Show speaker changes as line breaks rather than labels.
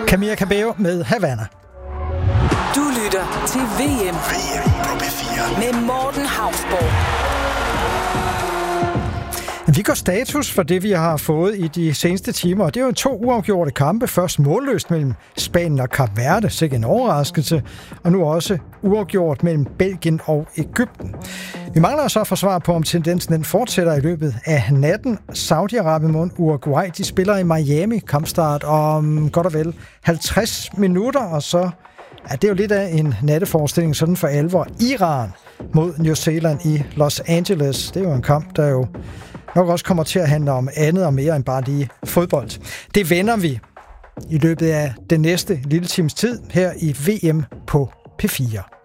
Camilla Cabello med Havana.
Du lytter til VM
på P4
med Morten Hausborg.
Vi går status for det, vi har fået i de seneste timer, og det er jo 2 uafgjorte kampe. Først målløst mellem Spanien og Kap Verde, sikke en overraskelse, og nu også uafgjort mellem Belgien og Egypten. Vi mangler så at få svar på, om tendensen den fortsætter i løbet af natten. Saudi-Arabien mod Uruguay, de spiller i Miami, kampstart om godt og vel 50 minutter, og så det er jo lidt af en natteforestilling sådan for alvor. Iran mod New Zealand i Los Angeles. Det er jo en kamp, der jo nok også kommer til at handle om andet og mere end bare lige fodbold. Det vender vi i løbet af den næste lille times tid her i VM på P4.